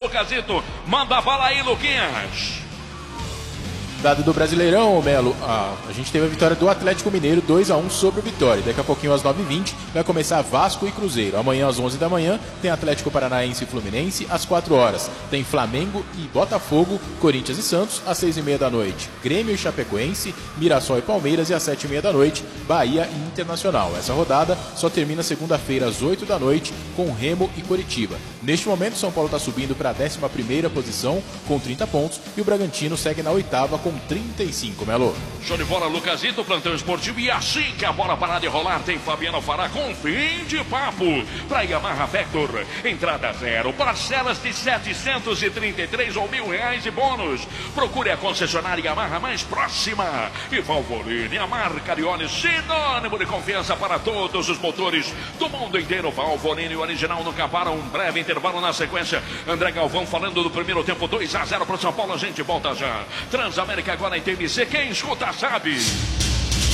Lucasito. Manda a bala aí, Luquinhas. Dado do Brasileirão, Melo, a gente teve a vitória do Atlético Mineiro 2-1 sobre o Vitória. Daqui a pouquinho às 9h20 vai começar Vasco e Cruzeiro. Amanhã às 11 da manhã tem Atlético Paranaense e Fluminense às 4 horas. Tem Flamengo e Botafogo, Corinthians e Santos às 6h30 da noite. Grêmio e Chapecoense, Mirassol e Palmeiras e às 7h30 da noite, Bahia e Internacional. Essa rodada só termina segunda-feira às 8 da noite com Remo e Coritiba. Neste momento, São Paulo está subindo para a 11ª posição com 30 pontos e o Bragantino segue na 8ª com 35, Melo. Show de bola, Lucasito, plantão esportivo. E assim que a bola parar de rolar, tem Fabiano Fará com fim de papo. Pra Yamaha Vector, entrada zero, parcelas de 733 ou R$1.000 e bônus. Procure a concessionária Yamaha mais próxima. E Valvoline, a marca de óleo sinônimo de confiança para todos os motores do mundo inteiro. Valvoline, o original nunca para. Um breve intervalo na sequência. André Galvão falando do primeiro tempo, 2-0 para o São Paulo. A gente volta já. Transamérica agora em TMC, quem escuta sabe.